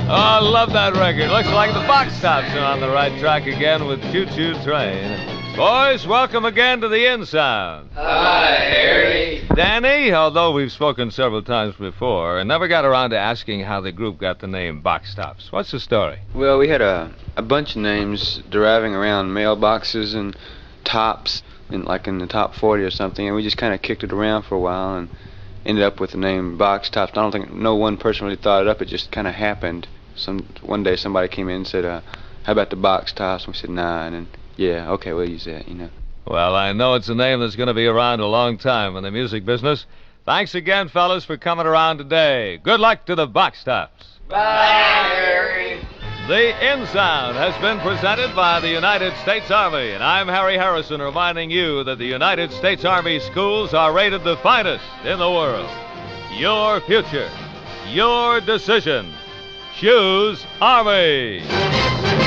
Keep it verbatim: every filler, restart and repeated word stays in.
Oh, I love that record. Looks like the Box Tops are on the right track again with Choo Choo Train. Boys, welcome again to the In Sound. Hi, Harry. Danny, although we've spoken several times before, never got around to asking how the group got the name Box Tops. What's the story? Well, we had a, a bunch of names deriving around mailboxes and tops, in, like in the top forty or something, and we just kind of kicked it around for a while and ended up with the name Box Tops. I don't think no one person really thought it up. It just kind of happened. Some One day somebody came in and said, uh, how about the Box Tops? And we said, nah, and then, yeah, okay, we'll use that, you know. Well, I know it's a name that's going to be around a long time in the music business. Thanks again, fellas, for coming around today. Good luck to the Box Tops. Bye, Harry. The In Sound has been presented by the United States Army, and I'm Harry Harrison reminding you that the United States Army schools are rated the finest in the world. Your future, your decision. Choose Army.